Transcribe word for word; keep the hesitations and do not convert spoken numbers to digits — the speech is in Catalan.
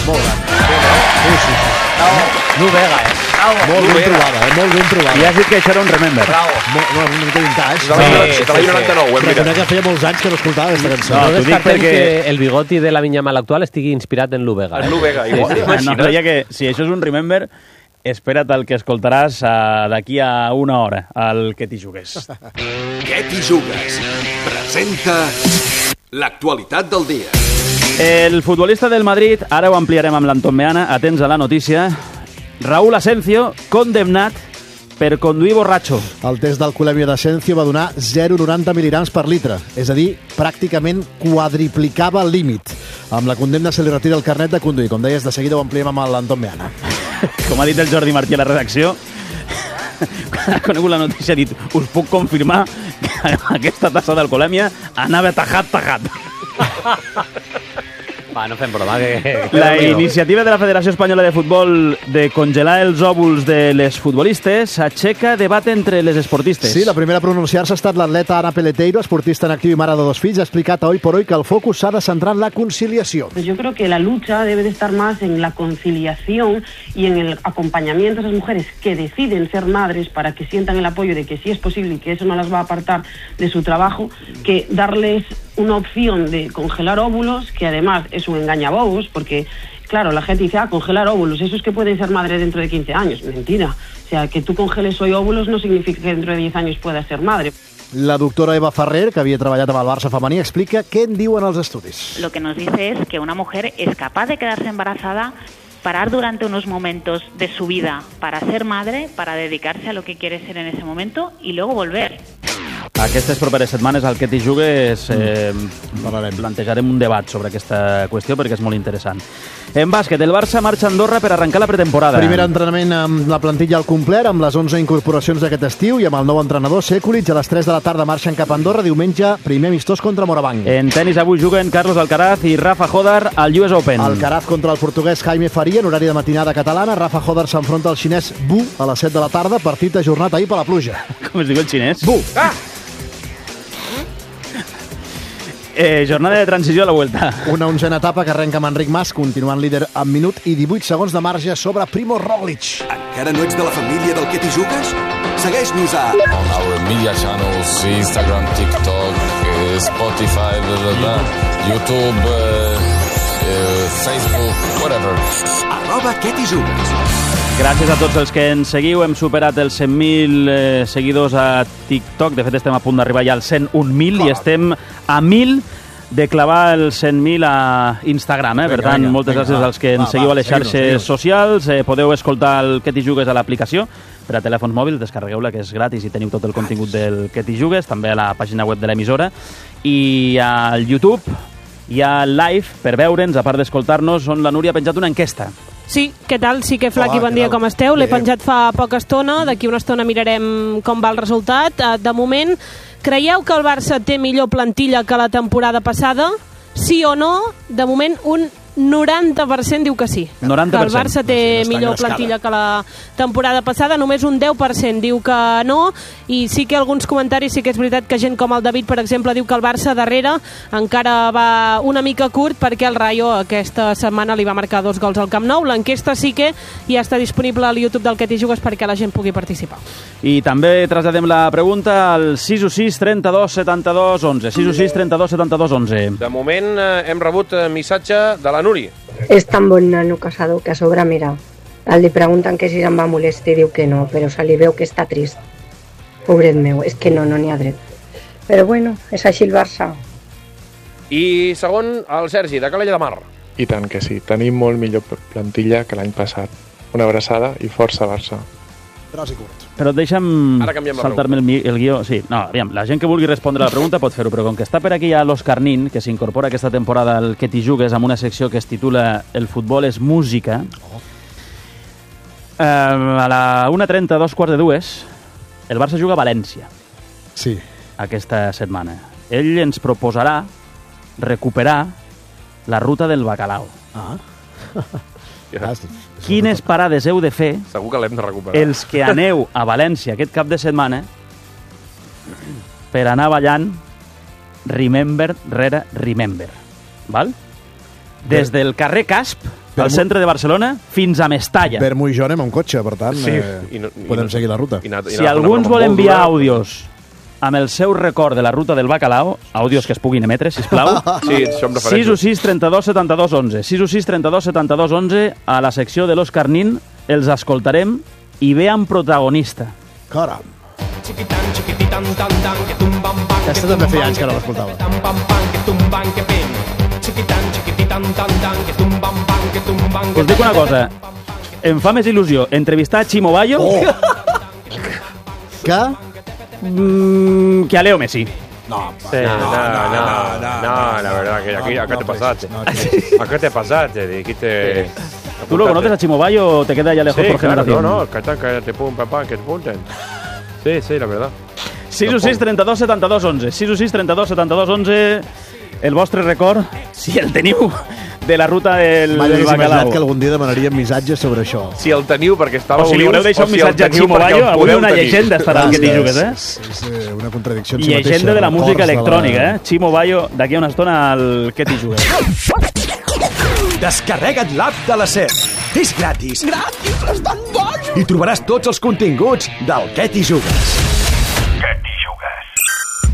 molt gran. Sí, sí, sí. L'U Vega, eh? Molt ben trobada, eh? Molt ben trobada. I has dit que això era un Remember. Bravo. No, una mica vintage. De l'any noranta-nou, ho hem Però mirat. conec que feia molts anys que no escoltava aquesta cançó. No, No t'ho dic descartem perquè- que el bigoti de la Vinyama actual estigui inspirat en l'U Vega. En l'U Vega, igual. No, Imagina't. deia que si això és un Remember, espera't el que escoltaràs uh, d'aquí a una hora, el que t'hi jugués. Què t'hi jugues? Presenta l'actualitat del dia. El futbolista del Madrid, ara ho ampliarem amb l'Anton Meana, atents a la notícia, Raúl Asensio, condemnat per conduir borratxo. El test d'alcoholèmia d'Asensio va donar zero coma noranta mil·ligrams per litre, és a dir, pràcticament quadriplicava el límit. Amb la condemna se li retira el carnet de conduir. Com deies, de seguida ho ampliem amb l'Anton Meana. Com ha dit el Jordi Martí a la redacció, quan ha conegut la notícia, ha dit, us puc confirmar que aquesta tassa d'alcoholèmia anava tajat, tajat. Va, no fem broma. Que... La iniciativa de la Federació Espanyola de Futbol de congelar els òvuls de les futbolistes aixeca debat entre les esportistes. Sí, la primera a pronunciar-se ha estat l'atleta Ana Peleteiro, esportista en actiu i mare de dos fills. Ha explicat a Hoy por Hoy que el focus s'ha de centrar en la conciliació. Pues yo creo que la lucha debe de estar más en la conciliación y en el acompañamiento a esas mujeres que deciden ser madres para que sientan el apoyo de que sí es posible y que eso no las va a apartar de su trabajo, que darles una opción de congelar óvulos, que además es un engañabobos, porque claro, la gente dice, ah, congelar óvulos, eso es que pueden ser madres dentro de quince años. Mentira. O sea, que tú congeles hoy óvulos no significa que dentro de diez años puedas ser madre. La doctora Eva Ferrer, que havia treballat amb el Barça femení, explica què en diuen els estudis. Lo que nos dice es que una mujer es capaz de quedarse embarazada, parar durante unos momentos de su vida para ser madre, para dedicarse a lo que quiere ser en ese momento y luego volver. Aquestes properes setmanes al que t'hi jugues eh, Parlarem. plantejarem un debat sobre aquesta qüestió perquè és molt interessant. En bàsquet, el Barça marxa a Andorra per arrencar la pretemporada. Primer entrenament amb la plantilla al complet, amb les onze incorporacions d'aquest estiu i amb el nou entrenador Sekulic. A les tres de la tarda marxen cap a Andorra. Diumenge, primer amistós contra Morabanc. En tenis avui juguen Carlos Alcaraz i Rafa Jodar al U S Open. Alcaraz contra el portuguès Jaime Faria en horari de matinada catalana. Rafa Jodar s'enfronta al xinès Bu a les set de la tarda, partit ajornat ahir per la pluja. Com es diu el xinès? Bu! Ah! Eh, jornada de transició a la Vuelta. Una onzena etapa que arrenca amb Enric Mas, continuant líder amb minut i divuit segons de marge sobre Primo Roglic. Encara no ets de la família del que t'hi jugues? Segueix-nos a on our media channels, Instagram, TikTok, uh, Spotify, blah, blah, blah, YouTube, uh, uh, Facebook, whatever. arroba què t'hi jugues. Gràcies a tots els que ens seguiu. Hem superat els cent mil eh, seguidors a TikTok. De fet, estem a punt d'arribar ja als cent un mil i estem a mil de clavar els cent mil a Instagram. Eh? Per Vinga, tant, vinga, moltes vinga, gràcies va, als que ens va, seguiu va, a les seguiu-nos, xarxes seguiu-nos. socials. Eh, podeu escoltar el Que t'hi jugues a l'aplicació per a telèfons mòbils. Descarregueu-la, que és gratis i teniu tot el contingut del Que t'hi jugues. També a la pàgina web de l'emissora. I al YouTube hi ha live per veure'ns, a part d'escoltar-nos, on la Núria ha penjat una enquesta. Sí, què tal? Sí que Flac i Hola, bon què dia, tal? com esteu? L'he Bé. penjat fa poca estona, d'aquí una estona mirarem com va el resultat. Eh, De moment, creieu que el Barça té millor plantilla que la temporada passada? Sí o no? De moment, un noranta per cent diu que sí. noranta per Que el cent. Barça té No està millor engrescada. plantilla que la temporada passada, només un deu per cent diu que no, i sí que alguns comentaris, sí que és veritat que gent com el David, per exemple, diu que el Barça darrere encara va una mica curt perquè el Rayo aquesta setmana li va marcar dos gols al Camp Nou. L'enquesta sí que ja està disponible al YouTube del Que t'hi jugues perquè la gent pugui participar. I també traslladem la pregunta al sis u sis, trenta-dos, setanta-dos, onze. sis u sis, trenta-dos, setanta-dos, onze. De moment eh, hem rebut eh, missatge de la Núria. És tan bon nano casado que a sobre, mira, li pregunten que si se'n va molestar i diu que no, però se li veu que està trist. Pobret meu, és que no, no n'hi ha dret. Però bueno, és així el Barça. I segon, el Sergi, de Calella de Mar. I tant que sí, tenim molt millor plantilla que l'any passat. Una abraçada i força Barça. Gros i curt. Però deixa'm Ara canviem la saltar-me el, mi- el guió. Sí, no, aviam, la gent que vulgui respondre a la pregunta pot fer-ho, però com que està per aquí ja l'Òscar Nin, que s'incorpora aquesta temporada al Que t'hi jugues amb una secció que es titula El futbol és música, eh, a la una trenta, dos quarts de dues, el Barça juga a València Sí. aquesta setmana. Ell ens proposarà recuperar la ruta del bacalao. Ah. Ja. Quines parades heu de fer Segur que l'hem de recuperar. els que aneu a València aquest cap de setmana per anar ballant Remember rere Remember. Val? Des del carrer Casp al centre de Barcelona fins a Mestalla. Bermu i jo anem amb cotxe, per tant, Sí, eh, i no- i podem no- seguir la ruta. i anar- i Si anar- algú ens una vol broma molt enviar dura. àudios amb el seu record de la ruta del bacalao, àudios que es puguin emetre, sisplau. Sí, som referents. sis u sis trenta-dos setanta-dos onze. sis u sis trenta-dos setanta-dos onze a la secció de l'Òscar Nin. Els escoltarem i ve amb protagonista. Caram. Aquesta també feia anys que no l'escoltava. Us dic una cosa. Em fa més il·lusió entrevistar a Chimo Bayo Oh. Que? mm, que a Leo Messi. No, Sí, no, no, no, no, la verdad que aquí, acá te pasaste. Acá te pasaste, dijiste... ¿Tú lo conoces a Chimo Bayo o te queda ya lejos Sí, por claro, generación? no, no, que, que te pum, papá, que te punten. Sí, sí, la verdad. sis u sis trenta-dos setanta-dos onze. sis u sis trenta-dos setanta-dos onze. El vostre record, si el teniu, de la ruta del Mai hagués imaginat bacalao. que algun dia demanaríem missatges sobre això. Si el teniu perquè estàveu O si li voleu deixar un missatge a Chimo Bayo, avui una llegenda estarà al que t'hi jugues, eh? És, és eh, una contradicció en si mateixa. Llegenda de la música Records electrònica, la- eh? Chimo Bayo, d'aquí a una estona al que t'hi jugues. Descarrega't l'app de la SER. És gratis. Gratis? És tan bon! I trobaràs tots els continguts del que t'hi jugues.